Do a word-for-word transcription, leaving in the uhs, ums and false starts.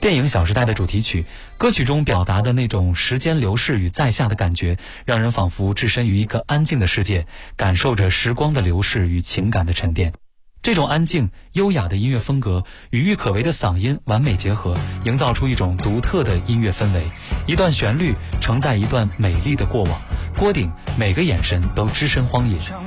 电影《小时代》的主题曲，歌曲中表达的那种时间流逝与在下的感觉，让人仿佛置身于一个安静的世界，感受着时光的流逝与情感的沉淀。这种安静优雅的音乐风格与郁可唯的嗓音完美结合，营造出一种独特的音乐氛围。一段旋律承载一段美丽的过往，郭顶每个眼神都只身荒野。